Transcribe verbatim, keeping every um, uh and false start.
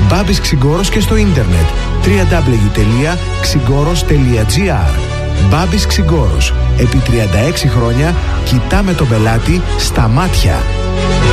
Μπάμπης Ξυγκόρος και στο ίντερνετ double-u double-u double-u τελεία ξυγκόρος τελεία τζι άρ. Μπάμπης Ξυγκόρος. Επί τριάντα έξι χρόνια κοιτάμε τον πελάτη στα μάτια.